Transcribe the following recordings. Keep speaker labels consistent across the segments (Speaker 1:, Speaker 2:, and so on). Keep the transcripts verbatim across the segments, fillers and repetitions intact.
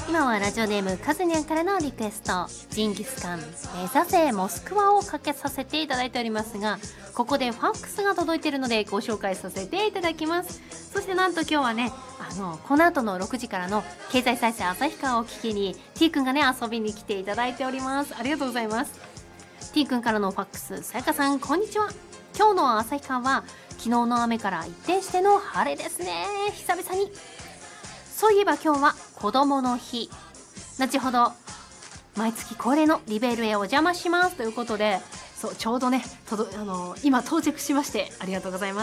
Speaker 1: 今はラジオネームカズニャンからのリクエスト、ジンギスカン目指せモスクワをかけさせていただいておりますが、ここでファックスが届いているのでご紹介させていただきます。そしてなんと今日はね、あのこの後のろくじからの経済再生旭川を聞きに T 君がね遊びに来ていただいております。ありがとうございます。 T 君からのファックス、さやかさんこんにちは。今日の旭川は昨日の雨から一転しての晴れですね。久々に。そういえば今日は子供の日。後ほど毎月恒例のリベールへお邪魔しますということで、そうちょうどねとどあの今到着しまして、ありがとうございます。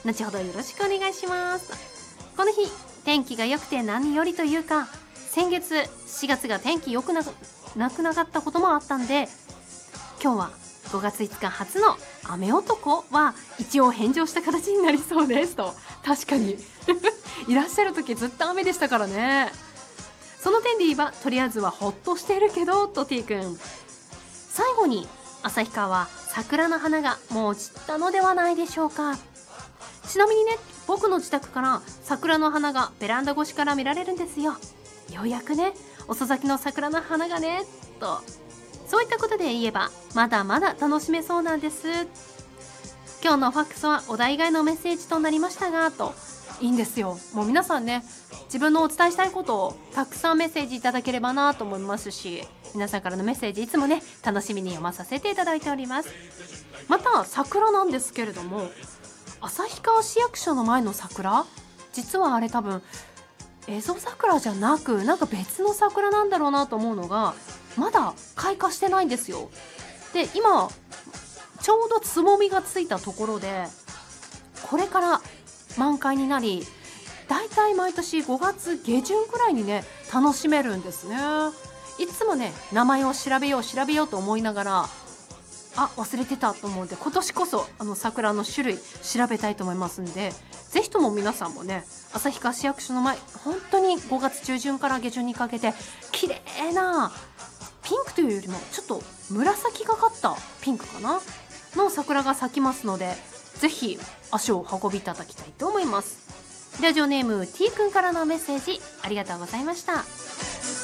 Speaker 1: 後ほどよろしくお願いします。この日天気が良くて何よりというか、先月しがつが天気良くななくなかったこともあったんで、今日はごがついつか初の雨男は一応返上した形になりそうですと。確かにいらっしゃる時ずっと雨でしたからね。その点で言えばとりあえずはほっとしているけどと T 君、最後に旭川は桜の花がもう散ったのではないでしょうか。ちなみにね、僕の自宅から桜の花がベランダ越しから見られるんですよ。ようやくね、遅咲きの桜の花がねと。そういったことで言えばまだまだ楽しめそうなんです。今日のファックスはお題以外のメッセージとなりましたがと。いいんですよ。もう皆さんね、自分のお伝えしたいことをたくさんメッセージいただければなと思いますし、皆さんからのメッセージいつもね楽しみに読まさせていただいております。また桜なんですけれども、旭川市役所の前の桜、実はあれ多分エゾ桜じゃなく、なんか別の桜なんだろうなと思うのが、まだ開花してないんですよ。で今ちょうどつぼみがついたところで、これから満開になり、だいたい毎年ごがつげじゅんくらいにね楽しめるんですね。いつもね名前を調べよう調べようと思いながら、あ忘れてたと思うんで、今年こそあの桜の種類調べたいと思いますんで、ぜひとも皆さんもね旭川市役所の前、本当にごがつちゅうじゅんから下旬にかけて綺麗なピンクというよりもちょっと紫がかったピンクかなの桜が咲きますので、ぜひ足を運びいただきたいと思います。ラジオネーム T 君からのメッセージありがとうございました。